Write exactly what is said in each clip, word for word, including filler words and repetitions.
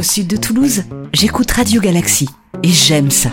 Au sud de Toulouse, j'écoute Radio Galaxie et j'aime ça.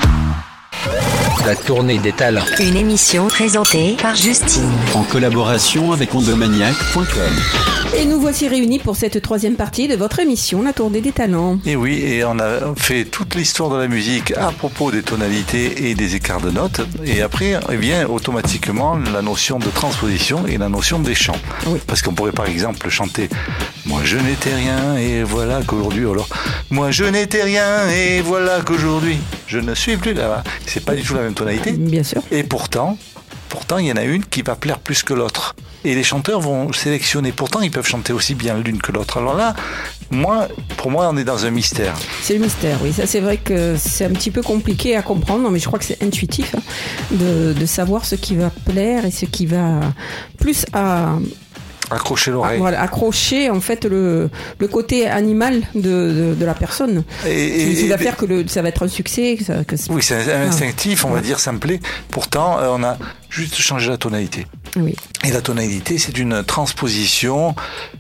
La tournée des talents. Une émission présentée par Justine. En collaboration avec ondomaniac point com. Et nous voici réunis pour cette troisième partie de votre émission, La Tournée des Talents. Et oui, et on a fait toute l'histoire de la musique à propos des tonalités et des écarts de notes. Et après, eh bien, automatiquement, la notion de transposition et la notion des chants. Oui. Parce qu'on pourrait par exemple chanter « Moi je n'étais rien et voilà qu'aujourd'hui... » Alors, « Moi je n'étais rien et voilà qu'aujourd'hui je ne suis plus là. » C'est pas du tout la même tonalité. Bien sûr. Et pourtant, pourtant, il y en a une qui va plaire plus que l'autre. Et les chanteurs vont sélectionner. Pourtant, ils peuvent chanter aussi bien l'une que l'autre. Alors là, moi, pour moi, on est dans un mystère. C'est le mystère, oui. Ça, c'est vrai que c'est un petit peu compliqué à comprendre, mais je crois que c'est intuitif hein, de, de savoir ce qui va plaire et ce qui va plus à... Accrocher l'oreille. Ah, voilà, accrocher en fait le, le côté animal de, de, de la personne. Et, qui, qui va et, faire que le, ça va être un succès. Que ça, que c'est... Oui, c'est instinctif, on va dire, ça me plaît. Pourtant, on a juste changé la tonalité. Oui. Et la tonalité, c'est une transposition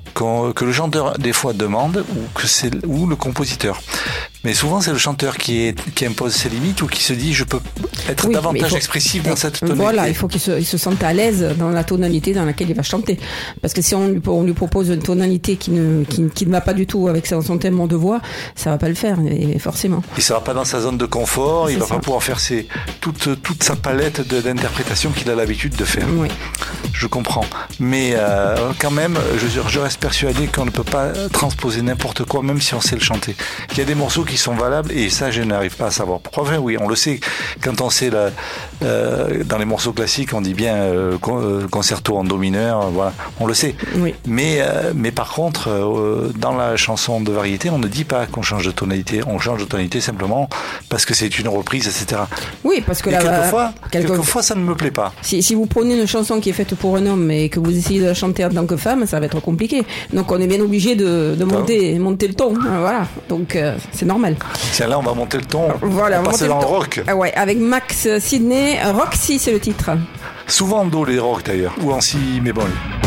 que le chanteur des fois demande ou que c'est ou le compositeur. Mais souvent c'est le chanteur qui, est, qui impose ses limites ou qui se dit je peux être oui, davantage faut, expressif dans cette tonalité. Voilà, il faut qu'il se, il se sente à l'aise dans la tonalité dans laquelle il va chanter. Parce que si on lui, on lui propose une tonalité qui ne, qui, qui ne va pas du tout avec son tempo de voix, ça va pas le faire, et forcément. Il sera pas dans sa zone de confort, c'est il va ça. Pas pouvoir faire ses, toute, toute sa palette de, d'interprétation qu'il a l'habitude de faire. Oui. Je comprends. Mais euh, quand même, je, je reste persuadé qu'on ne peut pas transposer n'importe quoi, même si on sait le chanter. Il y a des morceaux qui sont valables et ça, je n'arrive pas à savoir pourquoi. Enfin, oui, on le sait. Quand on sait la, euh, dans les morceaux classiques, on dit bien euh, concerto en do mineur, voilà, on le sait. Oui. Mais, euh, mais par contre, euh, dans la chanson de variété, on ne dit pas qu'on change de tonalité. On change de tonalité simplement parce que c'est une reprise, et cetera. Oui, parce que et là, quelquefois, quelque... quelquefois, ça ne me plaît pas. Si, si vous prenez une chanson qui est faite pour un homme et que vous essayez de la chanter en tant que femme, ça va être compliqué. Donc on est bien obligé de, de monter, ah. monter le ton. Voilà. Donc euh, c'est normal. Tiens, là on va monter le ton. Voilà, on va passer dans le, le rock. Ah ouais, avec Max Sidney. Roxy, c'est le titre. Souvent en do les rock d'ailleurs, ou en si bémol.